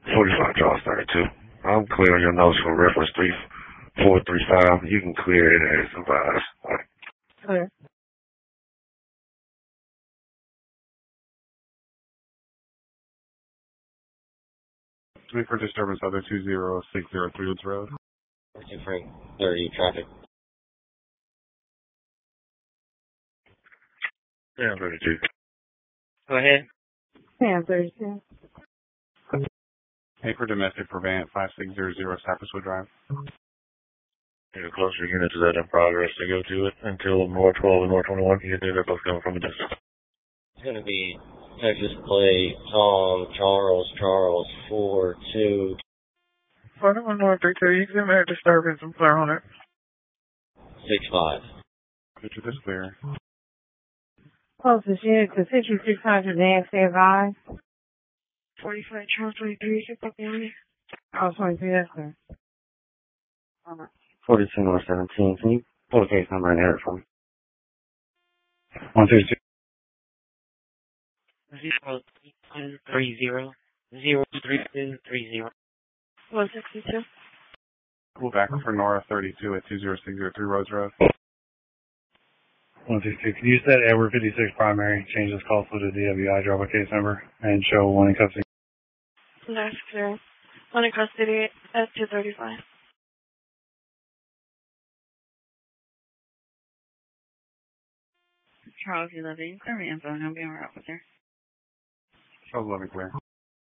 45 Charles 32. I'm clearing your notes for reference 3435. You can clear it as advised. Clear. Wait for disturbance other 20603 Woods Road. Frank 30 traffic. Yeah, 32. Go ahead. Yeah, 32. Pay for domestic purveyance 5600 Cypresswood Drive. The closer units that in progress to go to it until North 12 and North 21 can get there. They're both coming from a distance. It's going to be Texas Plate, Tom, Charles, 4-2. 41 North 32. You can make a disturbance and clear on it. 6-5. Picture this clear. Closest unit to 5600 Nancy advised. 45 Charles 23. Get back in here. Oh, 23, that's clear. 42 North 17. Can you pull the case number and enter it for me? 132. 03230 03230. 162. Pull back for Nora 32 at 20603 Rhodes Road. 162. Can you set Edward 56 primary, change this call to the DWI, drop a case number, and show one in custody? That's clear. One in custody at 235. Charles 11, clear me info and I'll be on route with her. Charles 11 clear.